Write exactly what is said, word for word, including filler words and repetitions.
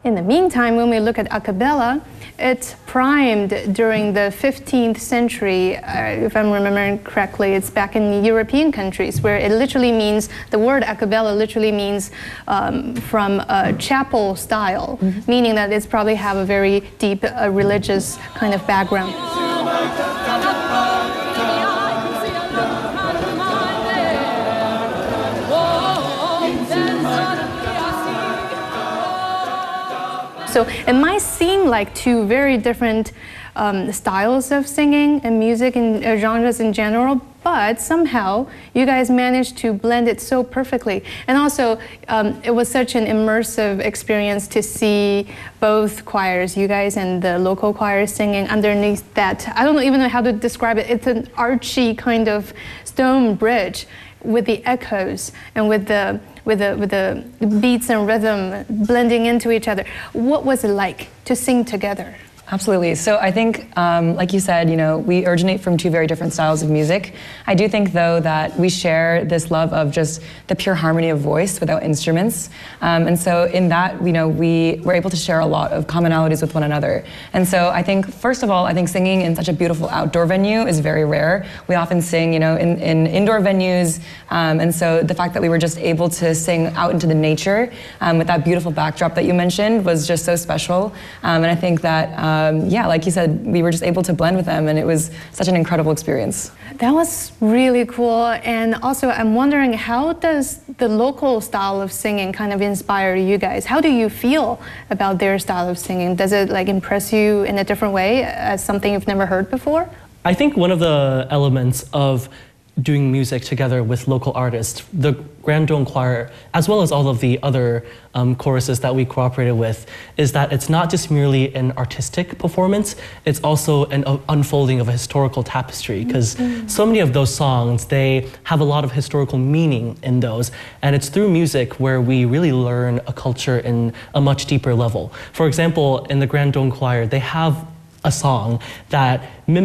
In the meantime, when we look at a cappella, it's primed during the fifteenth century. Uh, if I'm remembering correctly, it's back in European countries where it literally means, the word a cappella literally means um, from a chapel style, mm-hmm. meaning that it's probably have a very deep uh, religious kind of background. So it might seem like two very different um, styles of singing and music and uh, genres in general, but somehow you guys managed to blend it so perfectly. And also, um, it was such an immersive experience to see both choirs, you guys and the local choir, singing underneath that. I don't even know how to describe it. It's an archy kind of stone bridge with the echoes and with the with the with the beats and rhythm blending into each other. What was it like to sing together? Absolutely. So I think, um, like you said, you know, we originate from two very different styles of music. I do think, though, that we share this love of just the pure harmony of voice without instruments. Um, and so in that, you know, we were able to share a lot of commonalities with one another. And so I think, first of all, I think singing in such a beautiful outdoor venue is very rare. We often sing, you know, in, in indoor venues. Um, and so the fact that we were just able to sing out into the nature um, with that beautiful backdrop that you mentioned was just so special. Um, and I think that, um, Um, yeah, like you said, we were just able to blend with them, and it was such an incredible experience. That was really cool. And also, I'm wondering, how does the local style of singing kind of inspire you guys? How do you feel about their style of singing? Does it like impress you in a different way, as something you've never heard before? I think one of the elements of doing music together with local artists, the Grand Dome Choir, as well as all of the other um, choruses that we cooperated with, is that it's not just merely an artistic performance, it's also an uh, unfolding of a historical tapestry, because mm-hmm. so many of those songs, they have a lot of historical meaning in those, and it's through music where we really learn a culture in a much deeper level. For example, in the Grand Dome Choir, they have a song that mimics